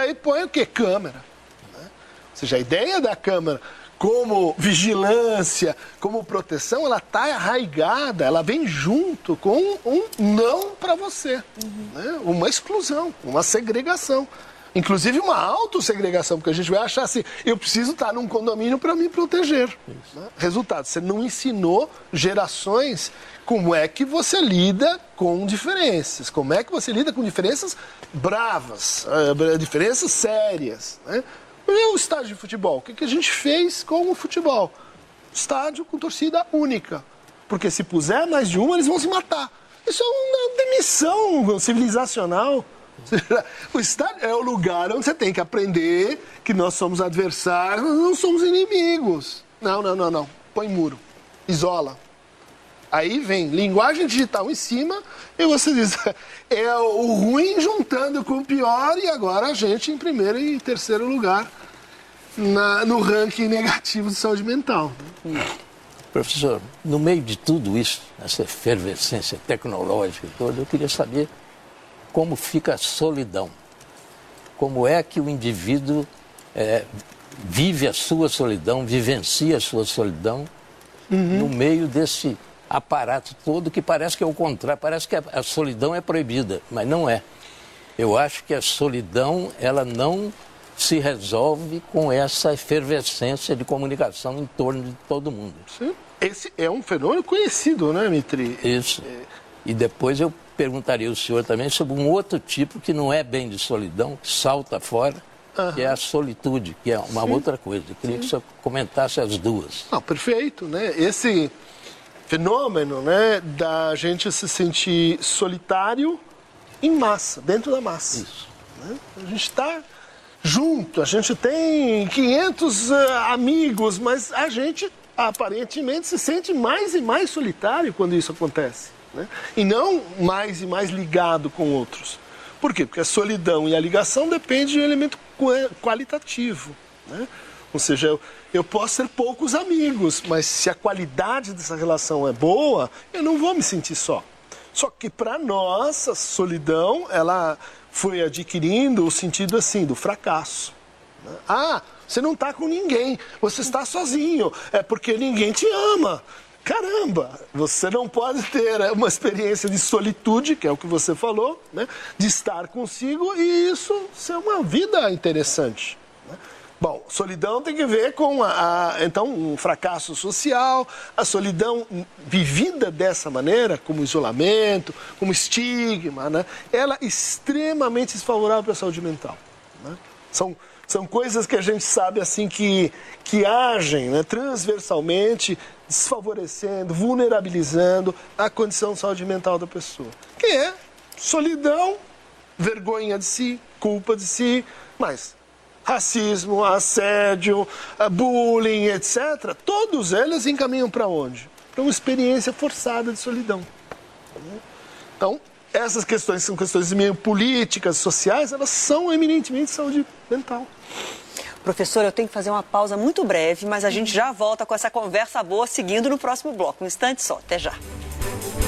aí põe o quê? Câmera. Né? Ou seja, a ideia da câmera como vigilância, como proteção, ela está arraigada, ela vem junto com um não para você. Né? Uma exclusão, uma segregação. Inclusive uma autossegregação, porque a gente vai achar assim, eu preciso estar num condomínio para me proteger. Né? Resultado, você não ensinou gerações como é que você lida com diferenças, como é que você lida com diferenças bravas, diferenças sérias. Né? E o estádio de futebol, o que a gente fez com o futebol? Estádio com torcida única, porque se puser mais de uma, eles vão se matar. Isso é uma demissão civilizacional. O estádio é o lugar onde você tem que aprender que nós somos adversários, nós não somos inimigos. Não. Põe muro. Isola. Aí vem linguagem digital em cima e você diz, é o ruim juntando com o pior e agora a gente em primeiro e terceiro lugar no ranking negativo de saúde mental. Professor, no meio de tudo isso, essa efervescência tecnológica toda, eu queria saber como fica a solidão. Como é que o indivíduo vive a sua solidão, vivencia a sua solidão no meio desse aparato todo que parece que é o contrário, parece que a solidão é proibida, mas não é. Eu acho que a solidão, ela não se resolve com essa efervescência de comunicação em torno de todo mundo. Sim. Esse é um fenômeno conhecido, né, Mitri? Isso. E depois eu perguntaria ao senhor também sobre um outro tipo que não é bem de solidão, que salta fora, que é a solitude, que é uma outra coisa. Eu queria que o senhor comentasse as duas. Não, perfeito, né? Esse fenômeno, né, da gente se sentir solitário em massa, dentro da massa. Isso. Né? A gente está junto, a gente tem 500 amigos, mas a gente aparentemente se sente mais e mais solitário quando isso acontece. Né? E não mais e mais ligado com outros. Por quê? Porque a solidão e a ligação dependem de um elemento qualitativo. Né? Ou seja, eu posso ter poucos amigos, mas se a qualidade dessa relação é boa, eu não vou me sentir só. Só que para nós, a solidão, ela foi adquirindo o sentido assim, do fracasso. Né? Ah, você não está com ninguém, você está sozinho, é porque ninguém te ama. Caramba, você não pode ter uma experiência de solitude, que é o que você falou, né? De estar consigo e isso ser uma vida interessante. Né? Bom, solidão tem que ver com então, um fracasso social, a solidão vivida dessa maneira, como isolamento, como estigma, né? Ela é extremamente desfavorável para a saúde mental. Né? São coisas que a gente sabe assim que agem, né, transversalmente, desfavorecendo, vulnerabilizando a condição de saúde mental da pessoa. Que é solidão, vergonha de si, culpa de si, mas racismo, assédio, bullying, etc., todos eles encaminham para onde? Para uma experiência forçada de solidão. Então, essas questões são questões meio políticas, sociais, elas são eminentemente saúde mental. Professor, eu tenho que fazer uma pausa muito breve, mas a gente já volta com essa conversa boa seguindo no próximo bloco. Um instante só, até já.